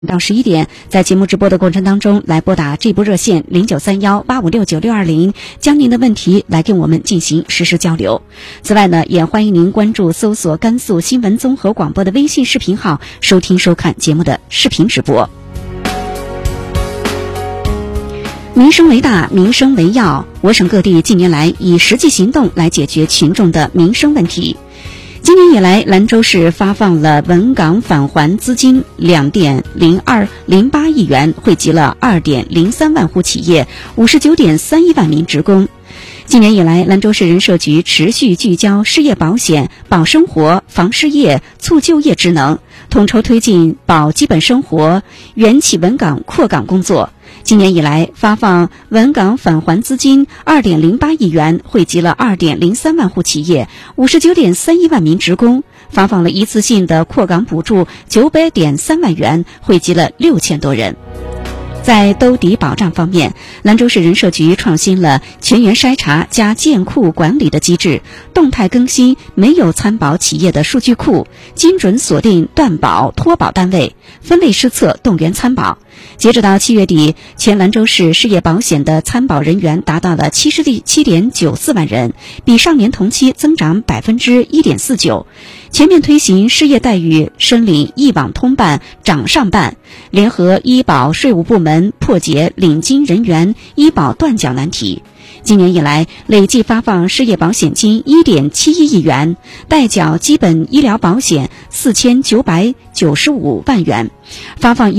到11点，在节目直播的过程当中，来拨打这部热线093185696220，将您的问题来跟我们进行实时交流。此外呢，也欢迎您关注搜索甘肃新闻综合广播的微信视频号，收听收看节目的视频直播。民生为大，民生为要，我省各地近年来以实际行动来解决群众的民生问题。今年以来，兰州市发放了稳岗返还资金2.0208亿元，惠及了2.03万户企业，59.31万名职工。今年以来，兰州市人社局持续聚焦失业保险、保生活、防失业、促就业职能，统筹推进保基本生活、援企稳岗扩岗工作。今年以来，发放稳岗返还资金2.08亿元，惠及了2.03万户企业，59.31万名职工，发放了一次性的扩岗补助900.3万元，惠及了6000多人。在兜底保障方面，兰州市人社局创新了全员筛查加建库管理的机制，动态更新没有参保企业的数据库，精准锁定断保脱保单位，分类施策动员参保。截止到7月底，全兰州市失业保险的参保人员达到了77.94万人，比上年同期增长1.49%。全面推行失业待遇申领一网通办、掌上办，联合医保税务部门破解领金人员医保断缴难题。今年以来，累计发放失业保险金1.71亿元，代缴基本医疗保险4995万元，发放